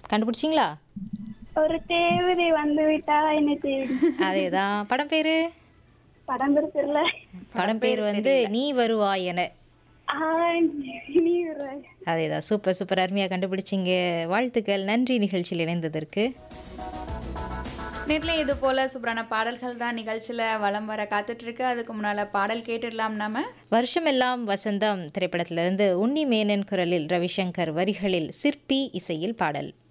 கண்டுபிடிச்சிங்களா? ஒரு தேவதை வந்து விட்டா என்னை தேடி. அதேதான். படம் பேரு? படம் பேர் தெரியல. படம் பேர் வந்து நீ வருவாய் என. ஆ, நீ ஒரு அதேதான். சூப்பர் சூப்பர், அருமையாக கண்டுபிடிச்சிங்க. வாழ்த்துக்கள், நன்றி நிகழ்ச்சியில் இணைந்ததற்கு. நேர்ல இது போல சூப்பரான பாடல்கள் தான் நிகழ்ச்சியில வலம் வர காத்துட்டு இருக்கு. அதுக்கு முன்னால பாடல் கேட்டுடலாம் நாம. வருஷமெல்லாம் வசந்தம் திரைப்படத்திலிருந்து உன்னி மேனன் குரலில் ரவிசங்கர் வரிகளில் சிற்பி இசையில் பாடல்.